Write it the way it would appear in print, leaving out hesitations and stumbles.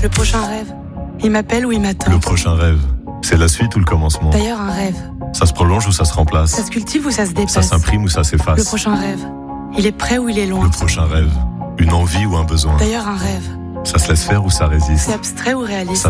Le prochain rêve, il m'appelle ou il m'attend. Le prochain rêve, c'est la suite ou le commencement? D'ailleurs, un rêve, Ça se prolonge ou ça se remplace? ça se cultive ou ça se dépasse? Ça s'imprime ou ça Le s'efface? prochain rêve, il est près ou il est loin? Le prochain rêve, une envie ou un besoin? D'ailleurs, un rêve, Ça se laisse faire ou ça résiste? c'est abstrait ou réaliste? Ça